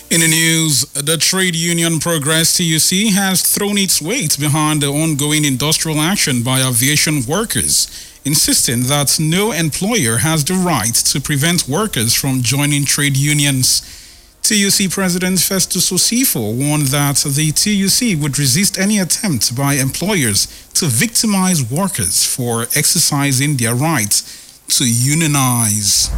In the news, the Trade Union Progress TUC has thrown its weight behind the ongoing industrial action by aviation workers, insisting that no employer has the right to prevent workers from joining trade unions. TUC President Festus Osifo warned that the TUC would resist any attempt by employers to victimize workers for exercising their right to unionize.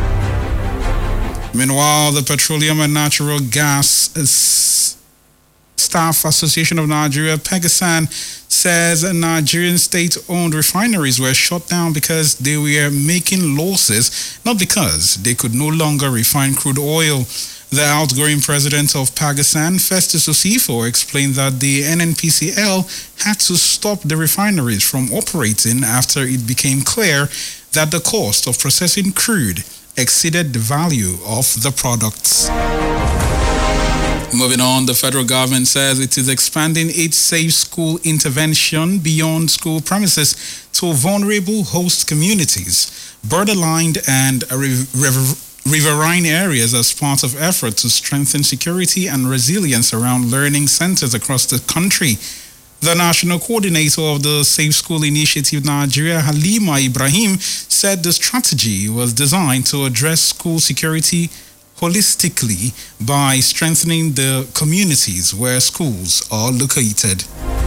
Meanwhile, the Petroleum and Natural Gas Staff Association of Nigeria, PEGASAN, says Nigerian state-owned refineries were shut down because they were making losses, not because they could no longer refine crude oil. The outgoing president of PEGASAN, Festus Osifo, explained that the NNPCL had to stop the refineries from operating after it became clear that the cost of processing crude exceeded the value of the products. Moving on, the federal government says it is expanding its safe school intervention beyond school premises to vulnerable host communities, borderline and riverine areas as part of effort to strengthen security and resilience around learning centers across the country. The national coordinator of the Safe School Initiative Nigeria, Halima Ibrahim, said the strategy was designed to address school security holistically by strengthening the communities where schools are located.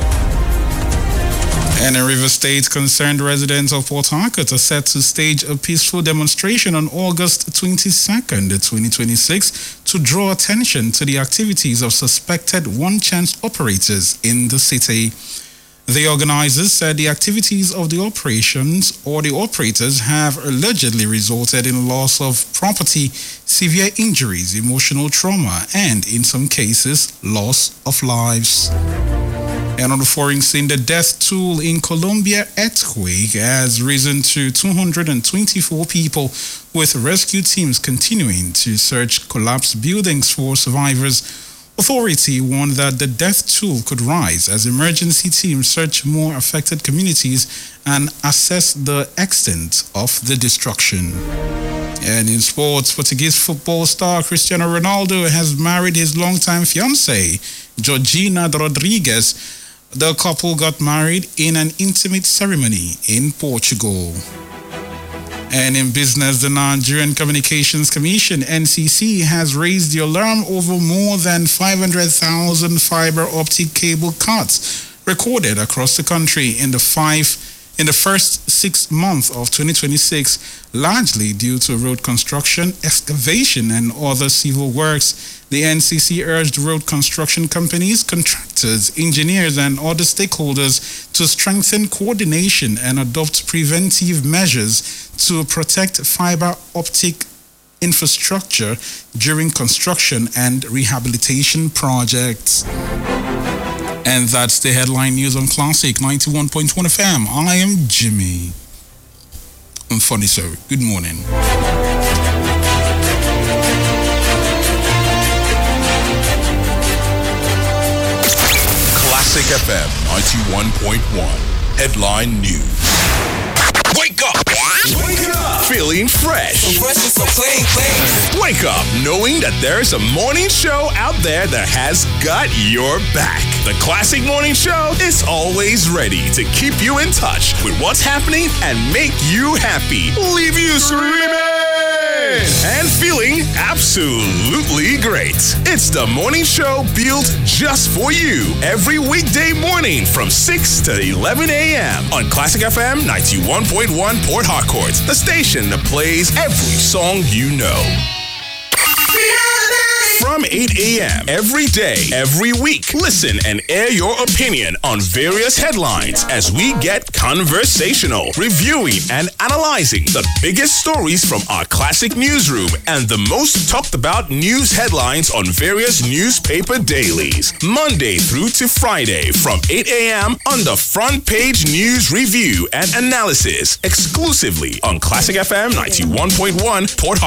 And in River State, concerned residents of Port Harcourt are set to stage a peaceful demonstration on August 22nd, 2026 to draw attention to the activities of suspected one-chance operators in the city. The organizers said the activities of the operations or the operators have allegedly resulted in loss of property, severe injuries, emotional trauma, and in some cases, loss of lives. And on the foreign scene, the death toll in Colombia earthquake has risen to 224 people, with rescue teams continuing to search collapsed buildings for survivors. Authority warned that the death toll could rise as emergency teams search more affected communities and assess the extent of the destruction. And in sports, Portuguese football star Cristiano Ronaldo has married his longtime fiancée, Georgina Rodrigues. The couple got married in an intimate ceremony in Portugal. And in business, the Nigerian Communications Commission, NCC, has raised the alarm over more than 500,000 fiber optic cable cuts recorded across the country in the first 6 months of 2026, largely due to road construction, excavation, and other civil works. The NCC urged road construction companies, contractors, engineers, and other stakeholders to strengthen coordination and adopt preventive measures to protect fiber optic infrastructure during construction and rehabilitation projects. And that's the headline news on Classic 91.1 FM. I am Jimmy. I'm funny, sir. Good morning. Classic FM 91.1. Headline news. Wake up! Wake up! Feeling fresh. So fresh and so clean. Wake up knowing that there's a morning show out there that has got your back. The Classic Morning Show is always ready to keep you in touch with what's happening and make you happy. Leave you screaming and feeling absolutely great. It's the morning show built just for you every weekday morning from 6 to 11 a.m. on Classic FM 91.1 Port Harcourt, the station that plays every song you know. From 8 a.m. every day, every week, listen and air your opinion on various headlines as we get conversational, reviewing and analyzing the biggest stories from our Classic newsroom and the most talked about news headlines on various newspaper dailies. Monday through to Friday from 8 a.m. on the Front Page News Review and Analysis, exclusively on Classic FM 91.1 Port Harcourt.